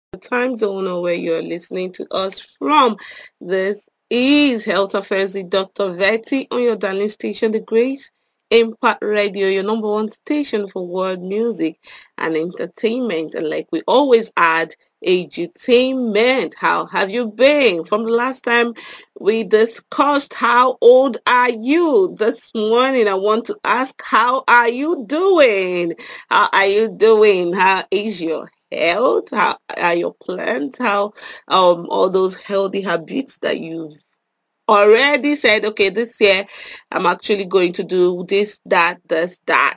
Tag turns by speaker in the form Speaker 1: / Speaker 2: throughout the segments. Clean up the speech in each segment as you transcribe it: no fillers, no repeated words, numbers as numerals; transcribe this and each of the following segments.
Speaker 1: the time zone or where you're listening to us from. This is Health Affairs with Dr. Vetty on your darling station, The Grace Impact Radio, your number one station for world music and entertainment. And like we always add, edutainment. How have you been? From the last time we discussed how old are you? This morning I want to ask, how are you doing? How are you doing? How is your health? How are your plans? How all those healthy habits that you've already said, okay, this year I'm actually going to do this, that, this, that.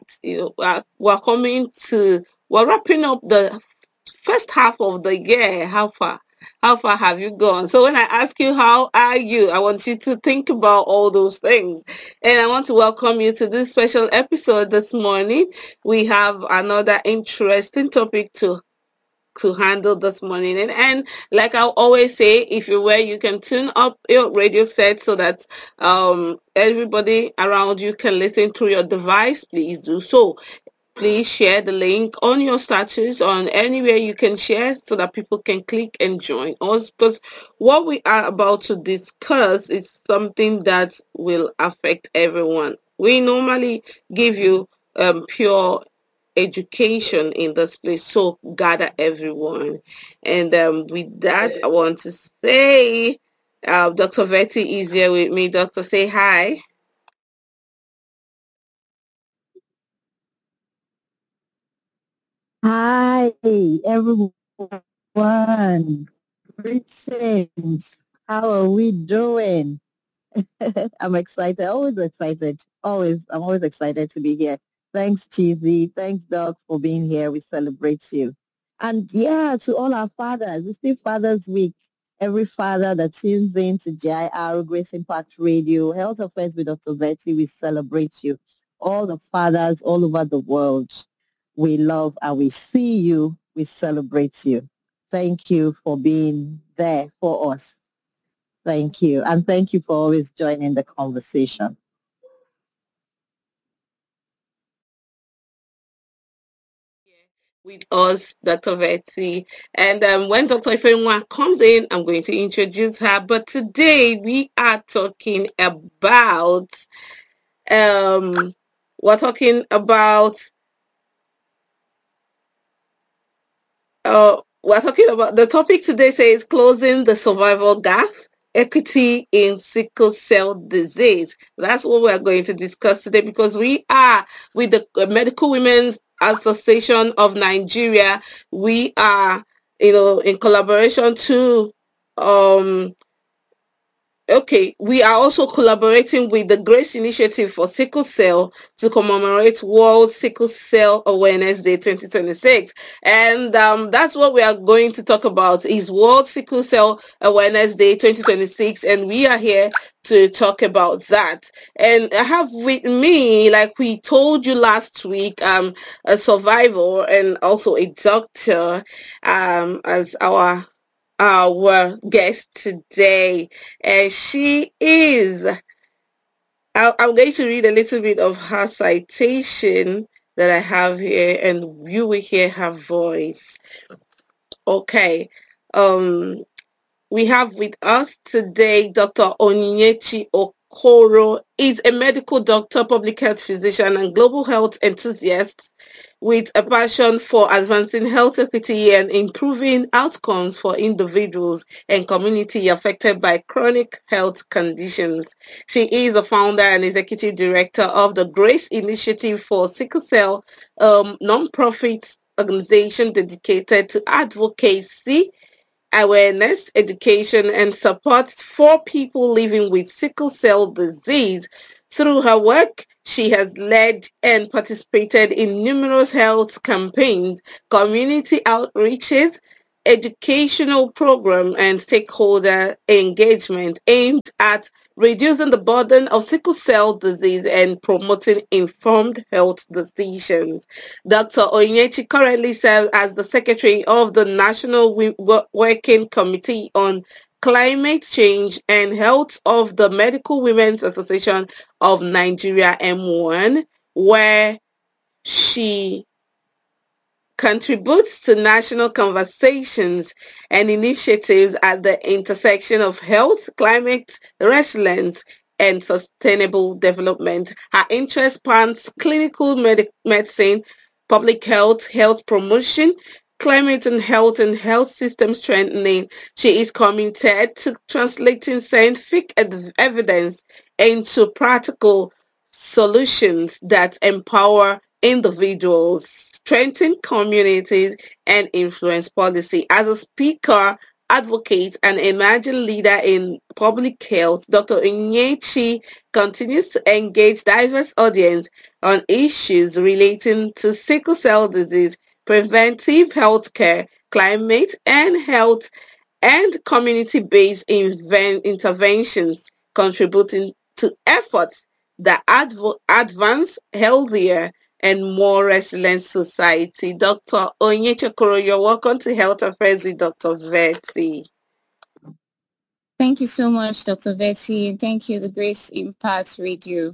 Speaker 1: We're wrapping up the first half of the year. How far have you gone? So when I ask you how are you, I want you to think about all those things. And I want to welcome you to this special episode this morning. We have another interesting topic to handle this morning. And like I always say, if you're where you can tune up your radio set so that everybody around you can listen through your device, please do so. Please share the link on your status on anywhere you can share so that people can click and join us, because what we are about to discuss is something that will affect everyone. We normally give you pure education in this place, so gather everyone. And with that, I want to say Dr. Vetty is here with me. Doctor, say hi.
Speaker 2: Hi, everyone. Greetings. How are we doing? I'm excited. Always excited. I'm always excited to be here. Thanks, Cheesy. Thanks, Doc, for being here. We celebrate you. And yeah, to all our fathers, it's still Father's Week. Every father that tunes in to GIR Grace Impact Radio, Health Affairs with Dr. Betty, we celebrate you. All the fathers all over the world, we love and we see you. We celebrate you. Thank you for being there for us. Thank you. And thank you for always joining the conversation.
Speaker 1: With us, Dr. Vetsi. And when Dr. Ifenwa comes in, I'm going to introduce her. But today we are talking about um we're talking about the topic today says closing the survival gap, equity in sickle cell disease. That's what we're going to discuss today, because we are with the Medical Women's Association of Nigeria. We are, in collaboration to um Okay, we are also collaborating with the Grace Initiative for Sickle Cell to commemorate World Sickle Cell Awareness Day 2026. And that's what we are going to talk about is World Sickle Cell Awareness Day 2026. And we are here to talk about that. And I have with me, like we told you last week, a survivor and also a doctor as our guest today, and she is. I'm going to read a little bit of her citation that I have here, and you will hear her voice. Okay. Um, we have with us today Dr. Onyinyechi Okoro. Is a medical doctor, public health physician, and global health enthusiast with a passion for advancing health equity and improving outcomes for individuals and community affected by chronic health conditions. She is the founder and executive director of the Grace Initiative for Sickle Cell, non-profit organization dedicated to advocacy, awareness, education, and support for people living with sickle cell disease. Through her work, she has led and participated in numerous health campaigns, community outreaches, educational program, and stakeholder engagement aimed at reducing the burden of sickle cell disease and promoting informed health decisions. Dr. Onyechi currently serves as the secretary of the National Working Committee on Climate Change and Health of the Medical Women's Association of Nigeria, M1, where she contributes to national conversations and initiatives at the intersection of health, climate, resilience, and sustainable development. Her interest spans clinical medicine, public health, health promotion, climate and health system strengthening. She is committed to translating scientific evidence into practical solutions that empower individuals, strengthen communities, and influence policy. As a speaker, advocate, and emerging leader in public health, Dr. Onyechi continues to engage diverse audience on issues relating to sickle cell disease, preventive health care, climate and health, and community-based interventions, contributing to efforts that advance healthier and more resilient society. Dr. Onyechokoro, you're welcome to Health Affairs with Dr. Vetty.
Speaker 3: Thank you so much, Dr. Vetty, and thank you, the Grace Impact Radio.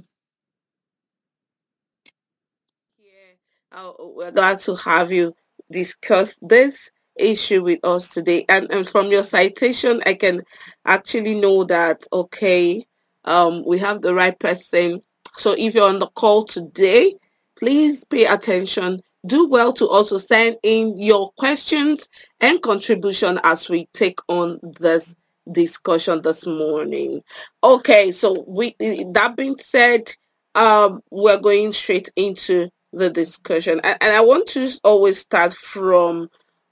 Speaker 1: We're glad to have you discuss this issue with us today. And from your citation, I can actually know that, okay, we have the right person. So if you're on the call today, please pay attention. Do well to also send in your questions and contribution as we take on this discussion this morning. Okay, so that being said, we're going straight into the discussion, and I want to always start from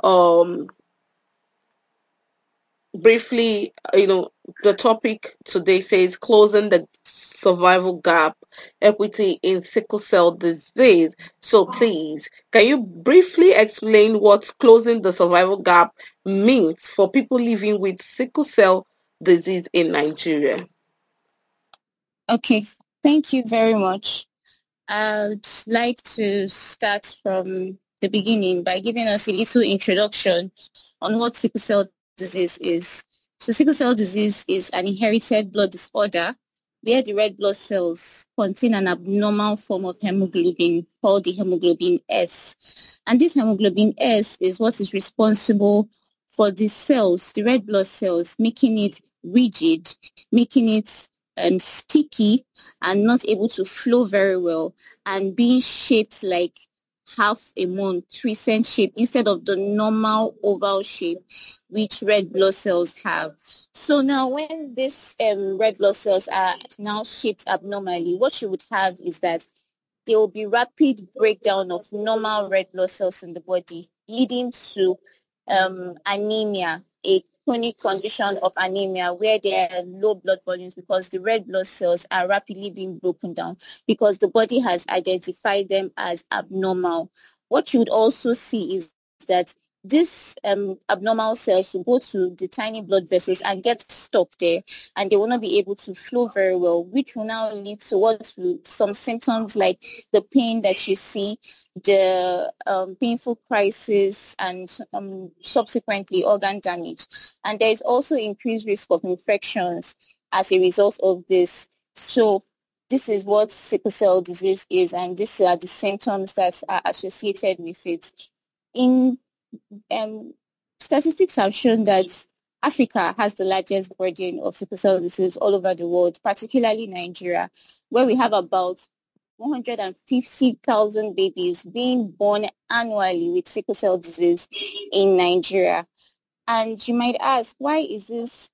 Speaker 1: briefly, the topic today says closing the survival gap, equity in sickle cell disease. So please, can you briefly explain what closing the survival gap means for people living with sickle cell disease in Nigeria?
Speaker 3: Okay, thank you very much. I'd like to start from the beginning by giving us a little introduction on what sickle cell disease is. So sickle cell disease is an inherited blood disorder where the red blood cells contain an abnormal form of hemoglobin called the hemoglobin S. And this hemoglobin S is what is responsible for the cells, the red blood cells, making it rigid, making it sticky and not able to flow very well, and being shaped like half a moon, crescent shape, instead of the normal oval shape which red blood cells have. So now when these red blood cells are now shaped abnormally, what you would have is that there will be rapid breakdown of normal red blood cells in the body, leading to anemia, a chronic condition of anemia where there are low blood volumes because the red blood cells are rapidly being broken down because the body has identified them as abnormal. What you would also see is that these abnormal cells will go to the tiny blood vessels and get stuck there, and they will not be able to flow very well, which will now lead to some symptoms like the pain that you see, the painful crisis, and subsequently organ damage. And there is also increased risk of infections as a result of this. So this is what sickle cell disease is, and these are the symptoms that are associated with it. Statistics have shown that Africa has the largest burden of sickle cell disease all over the world, particularly Nigeria, where we have about 150,000 babies being born annually with sickle cell disease in Nigeria. And you might ask, why is this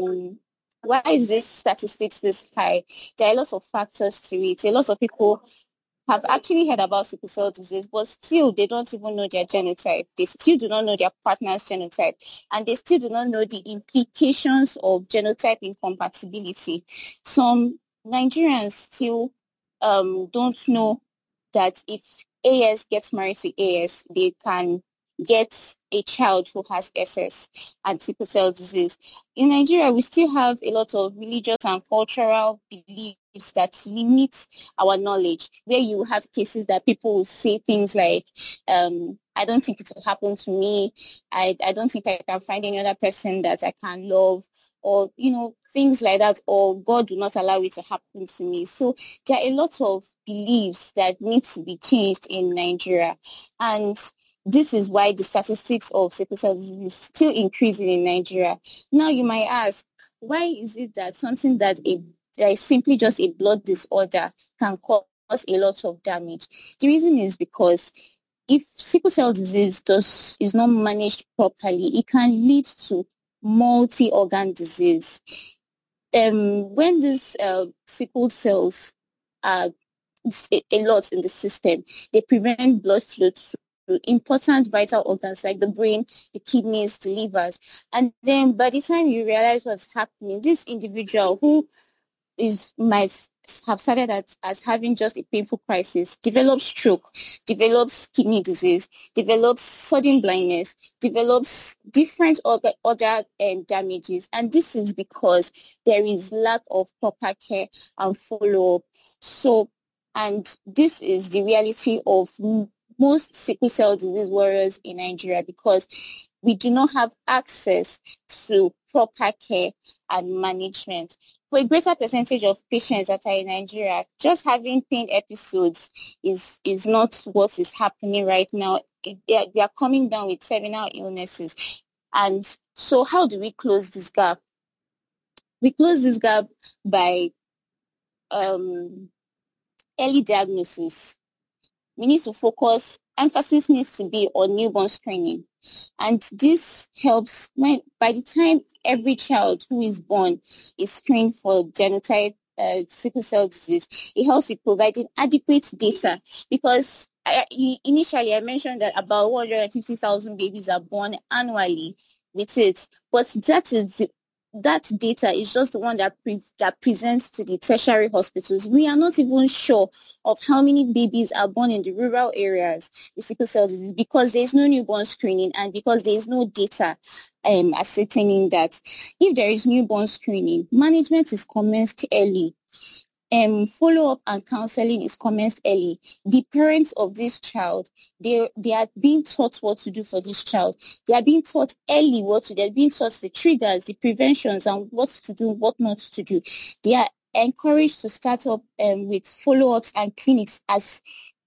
Speaker 3: statistics this high? There are lots of factors to it. A lot of people have actually heard about sickle cell disease, but still they don't even know their genotype. They still do not know their partner's genotype, and they still do not know the implications of genotype incompatibility. Some Nigerians still don't know that if AS gets married to AS, they can get a child who has SS and sickle cell disease. In Nigeria, we still have a lot of religious and cultural beliefs that limit our knowledge, where you have cases that people will say things like, I don't think it will happen to me. I don't think I can find any other person that I can love, or, things like that, or God do not allow it to happen to me. So there are a lot of beliefs that need to be changed in Nigeria. And this is why the statistics of sickle cell disease is still increasing in Nigeria. Now you might ask, why is it that something that is simply just a blood disorder can cause a lot of damage? The reason is because if sickle cell disease is not managed properly, it can lead to multi-organ disease. When these sickle cells are a lot in the system, they prevent blood flow to important vital organs like the brain, the kidneys, the livers. And then by the time you realize what's happening, this individual who might have started as having just a painful crisis, develops stroke, develops kidney disease, develops sudden blindness, develops different other damages. And this is because there is lack of proper care and follow-up. So, and this is the reality of most sickle cell disease warriors in Nigeria, because we do not have access to proper care and management. For a greater percentage of patients that are in Nigeria, just having pain episodes is not what is happening right now. We are coming down with terminal illnesses. And so how do we close this gap? We close this gap by early diagnosis. We need to focus, emphasis needs to be on newborn screening. And this helps by the time every child who is born is screened for genotype sickle cell disease, it helps with providing adequate data, because initially I mentioned that about 150,000 babies are born annually with it, but that data is just the one that presents to the tertiary hospitals. We are not even sure of how many babies are born in the rural areas with sickle cell disease, because there is no newborn screening and because there is no data ascertaining that. If there is newborn screening, management is commenced early. Follow-up and counseling is commenced early. The parents of this child, they are being taught what to do for this child. They are being taught early they're being taught the triggers, the preventions, and what to do, what not to do. They are encouraged to start up with follow-ups and clinics as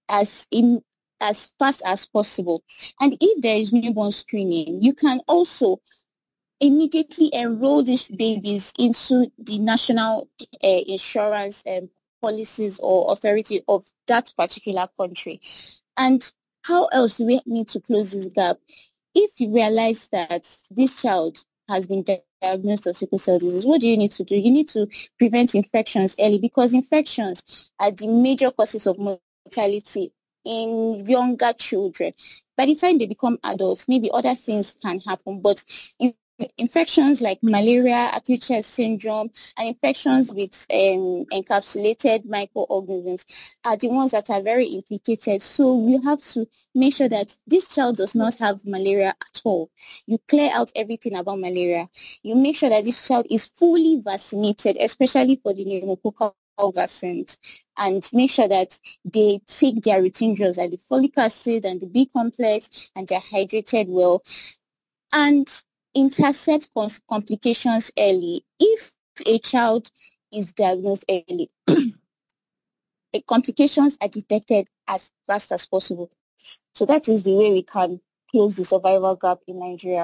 Speaker 3: fast as possible. And if there is newborn screening, you can also immediately enroll these babies into the national insurance policies or authority of that particular country. And how else do we need to close this gap? If you realize that this child has been diagnosed with sickle cell disease, what do you need to do? You need to prevent infections early, because infections are the major causes of mortality in younger children. By the time they become adults, maybe other things can happen, but infections like malaria, acute chest syndrome, and infections with encapsulated microorganisms are the ones that are very implicated. So you have to make sure that this child does not have malaria at all. You clear out everything about malaria. You make sure that this child is fully vaccinated, especially for the pneumococcal vaccines, and make sure that they take their routine drugs like the folic acid and the B complex, and they're hydrated well. And intercept complications early. If a child is diagnosed early, complications are detected as fast as possible. So that is the way we can close the survival gap in Nigeria.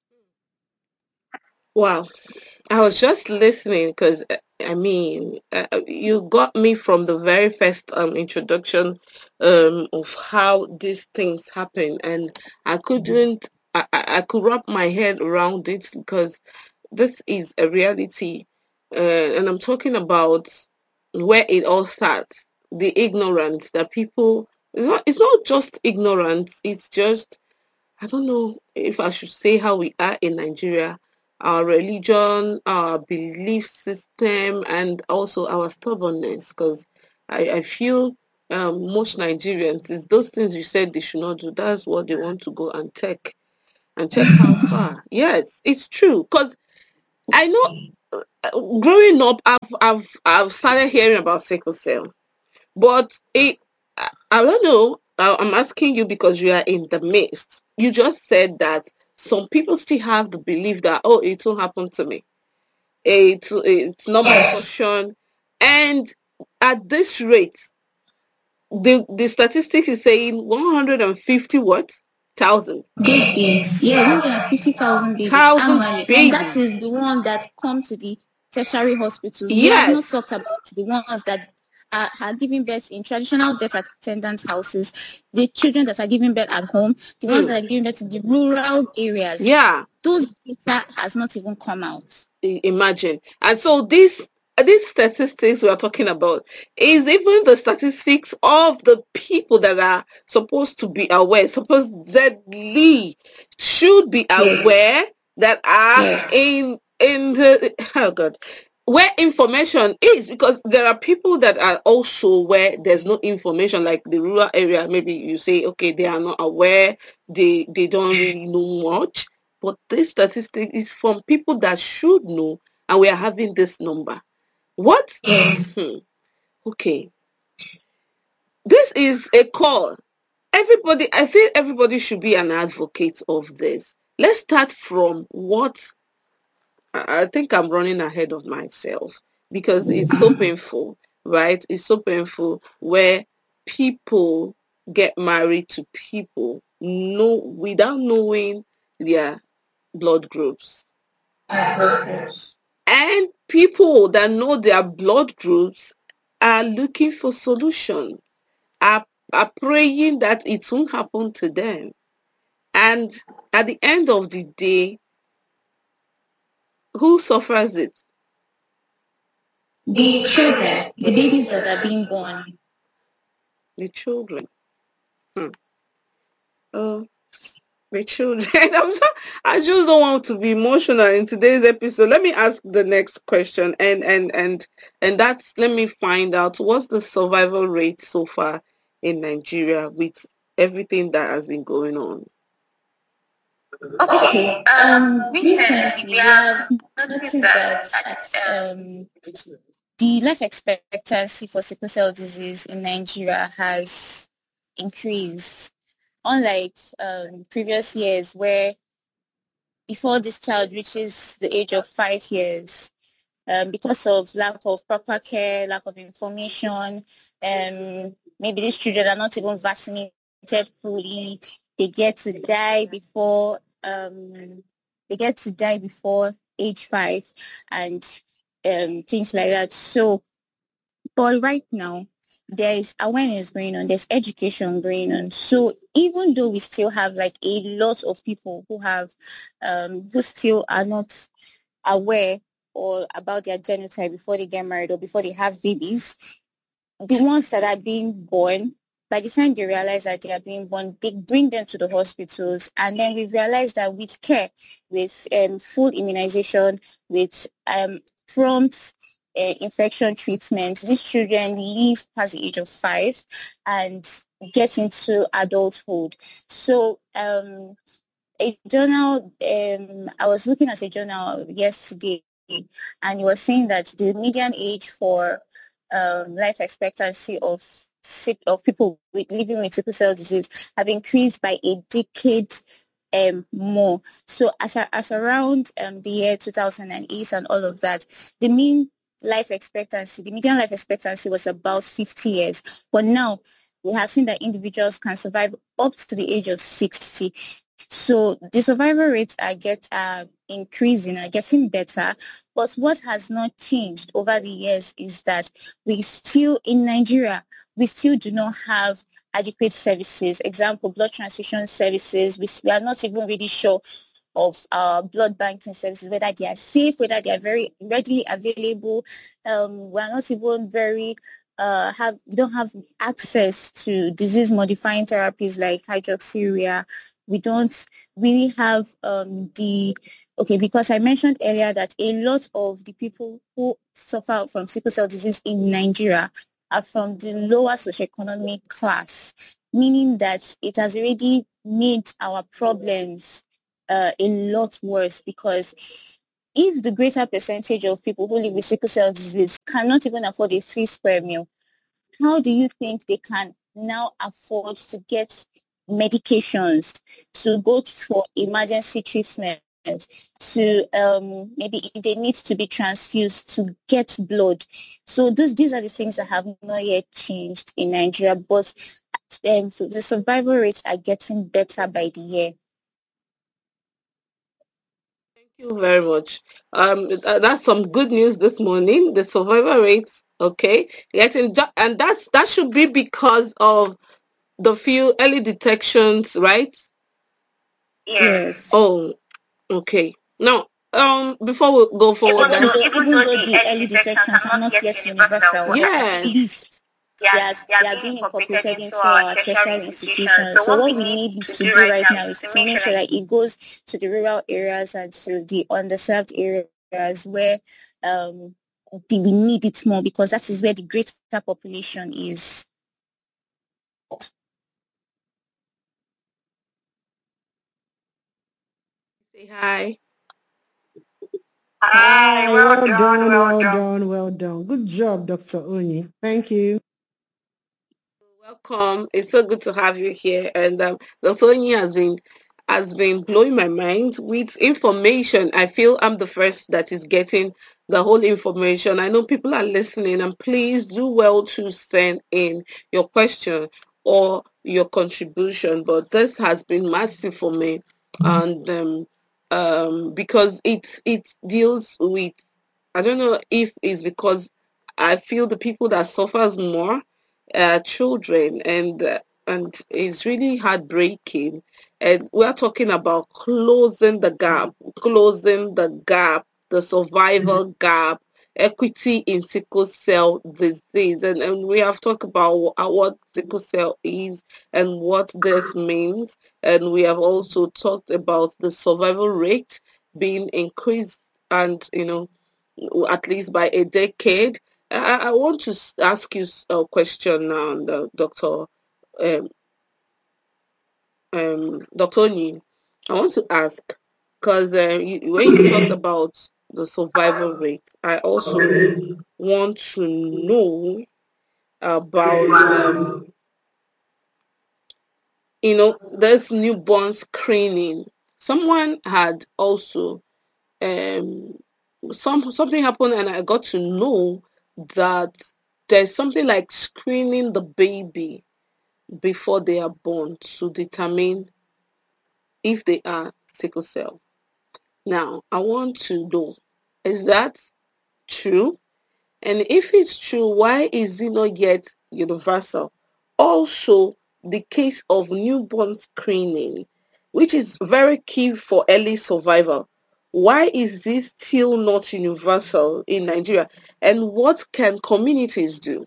Speaker 1: Wow. I was just listening because, you got me from the very first introduction of how these things happen, and I couldn't, I could wrap my head around it, because this is a reality, and I'm talking about where it all starts, the ignorance that people, it's not just ignorance, it's just, I don't know if I should say how we are in Nigeria, our religion, our belief system, and also our stubbornness. Because I feel most Nigerians, is those things you said they should not do. That's what they want to go and check how far. Yes, it's true. Because I know growing up, I've started hearing about sickle cell, but I don't know. I'm asking you because you are in the midst. You just said that some people still have the belief that, oh, it will happen to me. It's not my portion. And at this rate, the statistic is saying 150 what?
Speaker 3: babies. Yeah, 150,000 babies
Speaker 1: thousand
Speaker 3: annually. And that
Speaker 1: babies.
Speaker 3: is the one that come to the tertiary hospitals. We have not
Speaker 1: Yes.
Speaker 3: talked about the ones that are giving birth in traditional birth attendance houses, the children that are giving birth at home, the ones that are giving birth in the rural areas.
Speaker 1: Yeah.
Speaker 3: Those data has not even come out.
Speaker 1: Imagine. And so these statistics we are talking about is even the statistics of the people that are supposed to be aware, supposedly should be
Speaker 3: Yes.
Speaker 1: aware, that are
Speaker 3: Yeah.
Speaker 1: in the, oh God, where information is, because there are people that are also where there's no information, like the rural area. Maybe you say, okay, they are not aware, they don't really know much, but this statistic is from people that should know, and we are having this number. What?
Speaker 3: Yes.
Speaker 1: Okay. This is a call. Everybody, I feel everybody should be an advocate of this. Let's start from what I think I'm running ahead of myself, because it's so painful, right? It's so painful where people get married to people without knowing their blood groups. And people that know their blood groups are looking for solutions, are, are praying that it won't happen to them. And at the end of the day, who suffers it?
Speaker 3: The children, the babies that are being born.
Speaker 1: The children. Oh, the children. I just don't want to be emotional in today's episode. Let me ask the next question, and that's, let me find out what's the survival rate so far in Nigeria with everything that has been going on.
Speaker 3: Okay. Recently we have noticed that the life expectancy for sickle cell disease in Nigeria has increased, unlike previous years where before this child reaches the age of 5 years, because of lack of proper care, lack of information, maybe these children are not even vaccinated fully. They get to die before age 5, and things like that. So, but right now, there is awareness going on, there's education going on. So even though we still have like a lot of people who still are not aware or about their genotype before they get married or before they have babies, the ones that are being born, by the time they realize that they are being born, they bring them to the hospitals. And then we realize that with care, with full immunization, with prompt infection treatment, these children live past the age of 5 and get into adulthood. So a journal, I was looking at a journal yesterday, and it was saying that the median age for life expectancy of people living with sickle cell disease have increased by a decade more. So as around the year 2008 and all of that, the median life expectancy was about 50 years. But now we have seen that individuals can survive up to the age of 60. So the survival rates are increasing, are getting better. But what has not changed over the years is that in Nigeria, we still do not have adequate services. Example, blood transfusion services. We are not even really sure of blood banking services, whether they are safe, whether they are very readily available. We are not even we don't have access to disease modifying therapies like hydroxyurea. We don't really have because I mentioned earlier that a lot of the people who suffer from sickle cell disease in Nigeria are from the lower socioeconomic class, meaning that it has already made our problems a lot worse, because if the greater percentage of people who live with sickle cell disease cannot even afford a 3 square meal, how do you think they can now afford to get medications, to go for emergency treatment, to maybe if they need to be transfused to get blood. So these are the things that have not yet changed in Nigeria, but the survival rates are getting better by the year.
Speaker 1: Thank you very much. That's some good news this morning. The survival rates, okay, and that should be because of the few early detections, right?
Speaker 3: Yes.
Speaker 1: Oh, okay. Now, before we go forward,
Speaker 3: Even though the early detections are not yet universal, at
Speaker 1: yes,
Speaker 3: least they are being incorporated into our tertiary institutions. So what we need to do right now is to make sure that it goes to the rural areas and to the underserved areas where we need it more, because that is where the greater population is.
Speaker 1: say hi.
Speaker 4: Hi, well done. Good job, Dr. Oni. Thank you.
Speaker 1: Welcome. It's so good to have you here. And Dr. Onyi has been blowing my mind with information. I feel I'm the first that is getting the whole information. I know people are listening, and please do well to send in your question or your contribution. But this has been massive for me, and because it deals with, I don't know if it's because I feel the people that suffers more children, and it's really heartbreaking. And we're talking about closing the gap, the survival gap, equity in sickle cell disease, and we have talked about what sickle cell is and what this means, and we have also talked about the survival rate being increased, and at least by a decade. I want to ask you a question now, Dr. Um, Dr. Oni. I want to ask, because when you talked about the survival rate, I also want to know about, this newborn screening. Someone had also um something happened, and I got to know that there's something like screening the baby before they are born to determine if they are sickle cell. Now, I want to know, is that true? And if it's true, why is it not yet universal? Also, the case of newborn screening, which is very key for early survival. Why is this still not universal in Nigeria? And what can communities do?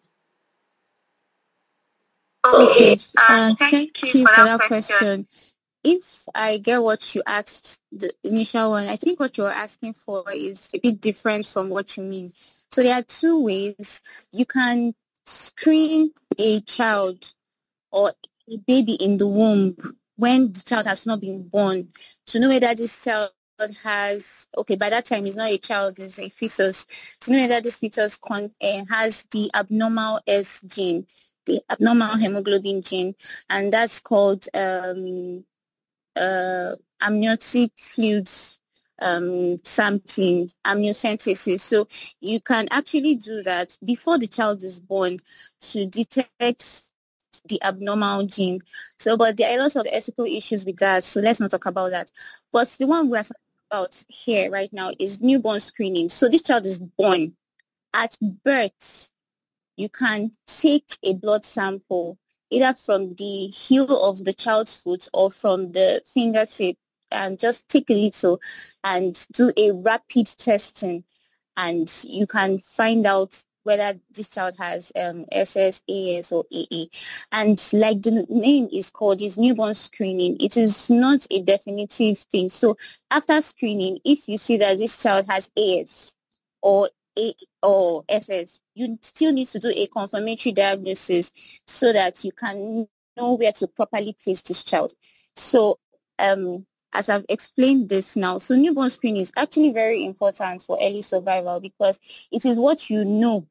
Speaker 3: Okay, thank you for that question. If I get what you asked, the initial one, I think what you're asking for is a bit different from what you mean. So there are two ways you can screen a child or a baby in the womb when the child has not been born to know whether this child has, okay, by that time it's not a child, it's a fetus, to know whether this fetus has the abnormal S gene, the abnormal hemoglobin gene, and that's called amniotic fluids sampling, amniocentesis. So you can actually do that before the child is born to detect the abnormal gene. So, but there are lots of ethical issues with that. So let's not talk about that. But the one we're talking about here right now is newborn screening. So this child is born at birth. You can take a blood sample either from the heel of the child's foot or from the fingertip, and just take a little and do a rapid testing, and you can find out whether this child has SS, AS, or AA. And like the name is called, is newborn screening. It is not a definitive thing. So after screening, if you see that this child has AS or A or SS, you still need to do a confirmatory diagnosis so that you can know where to properly place this child. So as I've explained this now, so newborn screening is actually very important for early survival because it is what you know